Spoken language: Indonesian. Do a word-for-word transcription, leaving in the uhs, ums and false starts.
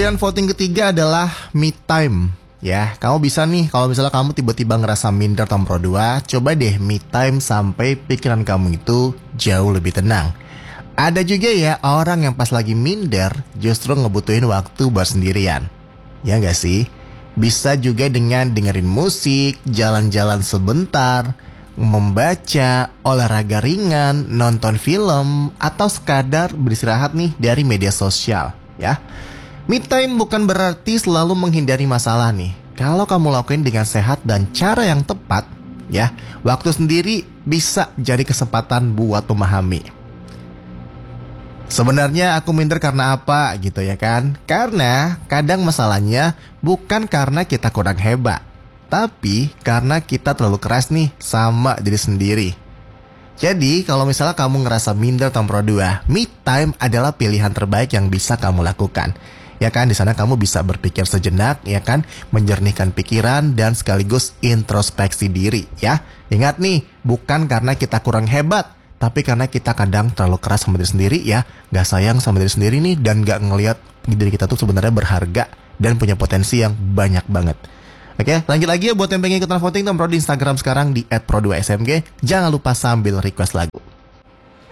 Pilihan voting ketiga adalah me time. Ya, kamu bisa nih kalau misalnya kamu tiba-tiba ngerasa minder atau Pro dua, coba deh me time sampai pikiran kamu itu jauh lebih tenang. Ada juga ya orang yang pas lagi minder justru ngebutuhin waktu buat sendirian. Ya nggak sih? Bisa juga dengan dengerin musik, jalan-jalan sebentar, membaca, olahraga ringan, nonton film, atau sekadar beristirahat nih dari media sosial. Ya, me time bukan berarti selalu menghindari masalah nih. Kalau kamu lakuin dengan sehat dan cara yang tepat, ya, waktu sendiri bisa jadi kesempatan buat memahami. Sebenarnya aku minder karena apa gitu ya kan? Karena kadang masalahnya bukan karena kita kurang hebat, tapi karena kita terlalu keras nih sama diri sendiri. Jadi kalau misalnya kamu ngerasa minder atau Pro dua, me time adalah pilihan terbaik yang bisa kamu lakukan. Ya kan, di sana kamu bisa berpikir sejenak, ya kan, menjernihkan pikiran dan sekaligus introspeksi diri, ya. Ingat nih, bukan karena kita kurang hebat, tapi karena kita kadang terlalu keras sama diri sendiri, ya, gak sayang sama diri sendiri nih, dan gak ngelihat diri kita tuh sebenarnya berharga dan punya potensi yang banyak banget. Oke, lanjut lagi ya buat yang pengen ikutan voting, nomor di Instagram sekarang di et pro dua s m g. Jangan lupa sambil request lagu.